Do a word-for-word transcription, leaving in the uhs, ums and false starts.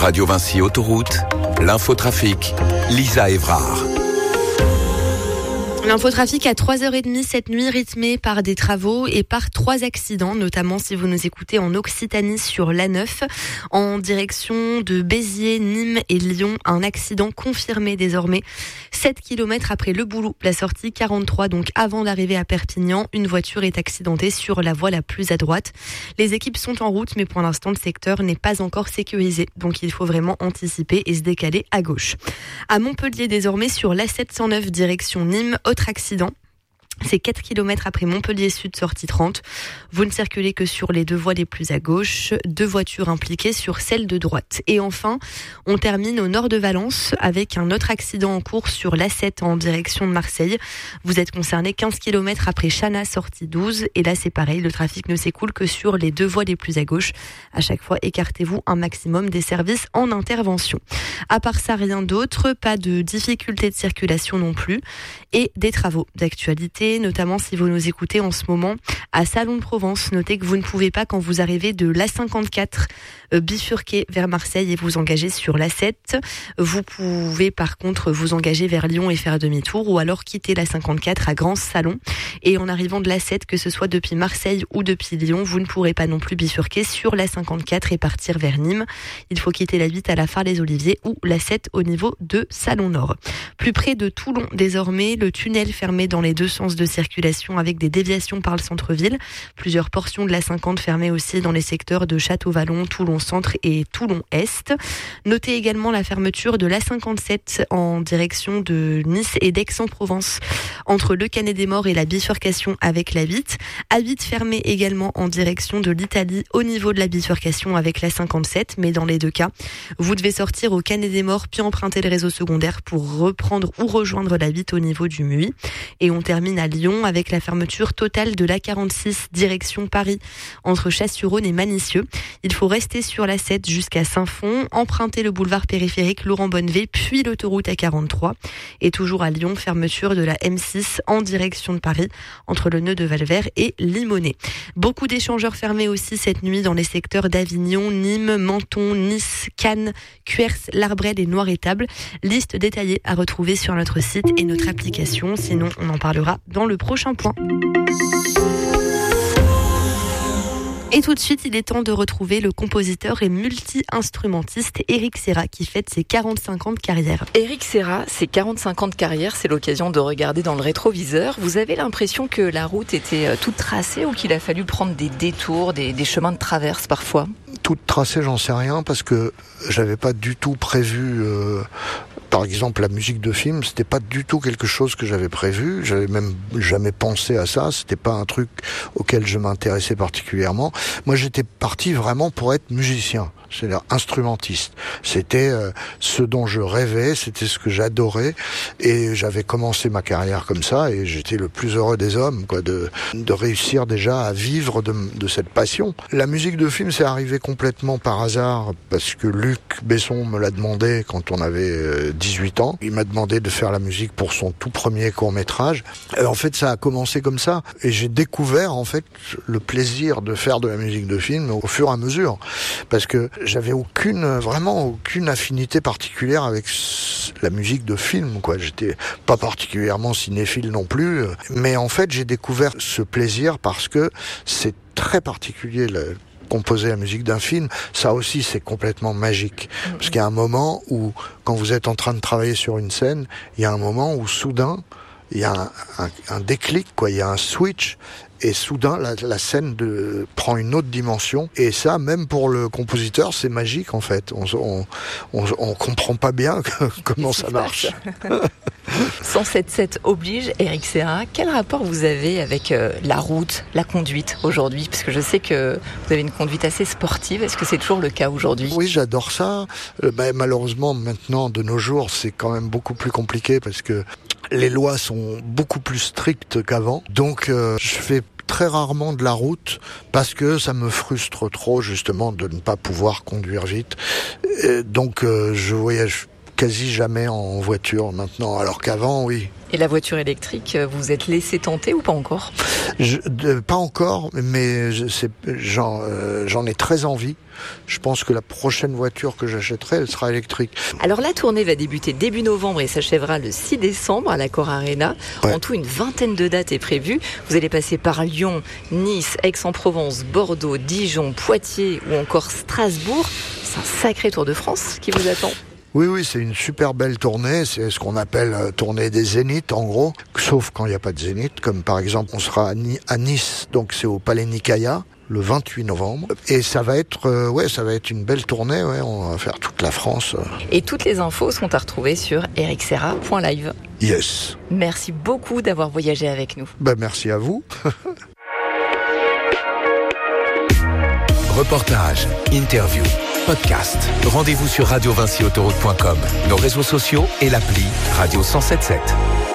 Radio Vinci Autoroute, l'infotrafic, Lisa Évrard. L'infotrafic à trois heures trente cette nuit, rythmé par des travaux et par trois accidents, notamment si vous nous écoutez en Occitanie sur l'A neuf. En direction de Béziers, Nîmes et Lyon, un accident confirmé désormais. sept kilomètres après Le Boulou, la sortie quarante-trois, donc avant d'arriver à Perpignan, une voiture est accidentée sur la voie la plus à droite. Les équipes sont en route, mais pour l'instant, le secteur n'est pas encore sécurisé. Donc il faut vraiment anticiper et se décaler à gauche. À Montpellier, désormais, sur l'A sept cent neuf, direction Nîmes, autre accident. C'est quatre kilomètres après Montpellier Sud, sortie trente. Vous ne circulez que sur les deux voies les plus à gauche. Deux voitures impliquées sur celle de droite. Et enfin, on termine au nord de Valence avec un autre accident en cours sur l'A sept en direction de Marseille. Vous êtes concerné quinze kilomètres après Chana, sortie douze. Et là, c'est pareil, le trafic ne s'écoule que sur les deux voies les plus à gauche. À chaque fois, écartez-vous un maximum des services en intervention. À part ça, rien d'autre. Pas de difficultés de circulation non plus. Et des travaux d'actualité, notamment si vous nous écoutez en ce moment à Salon de Provence. Notez que vous ne pouvez pas, quand vous arrivez de l'A cinquante-quatre, euh, bifurquer vers Marseille et vous engager sur l'A sept. Vous pouvez par contre vous engager vers Lyon et faire demi-tour, ou alors quitter l'A cinquante-quatre à Grand Salon. Et en arrivant de l'A sept, que ce soit depuis Marseille ou depuis Lyon, vous ne pourrez pas non plus bifurquer sur l'A cinquante-quatre et partir vers Nîmes. Il faut quitter la huit à la Phare-les-Oliviers ou l'A sept au niveau de Salon Nord. Plus près de Toulon, désormais, le tunnel fermé dans les deux sens de circulation avec des déviations par le centre-ville. Plusieurs portions de l'A cinquante fermées aussi dans les secteurs de Château-Vallon, Toulon-Centre et Toulon-Est. Notez également la fermeture de l'A cinquante-sept en direction de Nice et d'Aix-en-Provence entre le Canet-des-Morts et la bifurcation avec l'A huit. A huit fermée également en direction de l'Italie au niveau de la bifurcation avec l'A cinquante-sept, mais dans les deux cas, vous devez sortir au Canet-des-Morts puis emprunter le réseau secondaire pour reprendre ou rejoindre l'A huit au niveau du Muy. Et on termine à Lyon avec la fermeture totale de l'A quarante-six direction Paris entre Chasse-sur-Rhône et Manicieux. Il faut rester sur l'A sept jusqu'à Saint-Fond, emprunter le boulevard périphérique Laurent Bonnevet puis l'autoroute A quarante-trois. Et toujours à Lyon, fermeture de la M six en direction de Paris entre le nœud de Valvert et Limonest. Beaucoup d'échangeurs fermés aussi cette nuit dans les secteurs d'Avignon, Nîmes, Menton, Nice, Cannes, Cuers, l'Arbrède et Noir-Étable. Liste détaillée à retrouver sur notre site et notre application. Sinon, on en parlera dans le prochain point. Et tout de suite, il est temps de retrouver le compositeur et multi-instrumentiste Éric Serra qui fête ses quarante-cinq ans de carrière. Éric Serra, ses quarante-cinq ans de carrière, c'est l'occasion de regarder dans le rétroviseur. Vous avez l'impression que la route était toute tracée ou qu'il a fallu prendre des détours, des, des chemins de traverse parfois ? Toute tracée, j'en sais rien, parce que j'avais pas du tout prévu... Euh... Par exemple, la musique de film, c'était pas du tout quelque chose que j'avais prévu. J'avais même jamais pensé à ça. C'était pas un truc auquel je m'intéressais particulièrement. Moi, j'étais parti vraiment pour être musicien, c'est-à-dire instrumentiste. C'était euh, ce dont je rêvais, c'était ce que j'adorais, et j'avais commencé ma carrière comme ça, et j'étais le plus heureux des hommes, quoi, de de réussir déjà à vivre de, de cette passion. La musique de film, c'est arrivé complètement par hasard, parce que Luc Besson me l'a demandé quand on avait euh, dix-huit ans. Il m'a demandé de faire la musique pour son tout premier court-métrage. Et en fait, ça a commencé comme ça. Et j'ai découvert, en fait, le plaisir de faire de la musique de film au fur et à mesure. Parce que j'avais aucune, vraiment aucune affinité particulière avec la musique de film, quoi. J'étais pas particulièrement cinéphile non plus. Mais en fait, j'ai découvert ce plaisir parce que c'est très particulier, le composer la musique d'un film, ça aussi c'est complètement magique. Parce qu'il y a un moment où, quand vous êtes en train de travailler sur une scène, il y a un moment où soudain, il y a un, un, un déclic, quoi, il y a un switch, et soudain la, la scène de, prend une autre dimension, et ça, même pour le compositeur, c'est magique en fait. On on, on, on comprend pas bien comment ça marche. cent sept sept oblige, Éric Serra. Quel rapport vous avez avec euh, la route, la conduite aujourd'hui ? Parce que je sais que vous avez une conduite assez sportive. Est-ce que c'est toujours le cas aujourd'hui ? Oui, j'adore ça. Euh, bah, malheureusement, maintenant, de nos jours, c'est quand même beaucoup plus compliqué parce que les lois sont beaucoup plus strictes qu'avant. Donc, euh, je fais très rarement de la route parce que ça me frustre trop, justement, de ne pas pouvoir conduire vite. Et donc, euh, je voyage quasi jamais en voiture maintenant, alors qu'avant, oui. Et la voiture électrique, vous vous êtes laissé tenter ou pas encore ? Je, de, Pas encore, mais je, c'est, j'en, euh, j'en ai très envie. Je pense que la prochaine voiture que j'achèterai, elle sera électrique. Alors la tournée va débuter début novembre et s'achèvera le six décembre à l'Accor Arena. Ouais. En tout, une vingtaine de dates est prévue. Vous allez passer par Lyon, Nice, Aix-en-Provence, Bordeaux, Dijon, Poitiers ou encore Strasbourg. C'est un sacré Tour de France qui vous attend. Oui, oui, c'est une super belle tournée. C'est ce qu'on appelle euh, tournée des zéniths, en gros. Sauf quand il n'y a pas de zénith, comme par exemple, on sera à, Ni- à Nice, donc c'est au Palais Nicaïa, le vingt-huit novembre. Et ça va être, euh, ouais, ça va être une belle tournée. Ouais, on va faire toute la France. Et toutes les infos sont à retrouver sur eric serra point live. Yes. Merci beaucoup d'avoir voyagé avec nous. Ben, merci à vous. Reportage, interview, podcast. Rendez-vous sur radio vinci autoroute point com, nos réseaux sociaux et l'appli Radio cent soixante-dix-sept.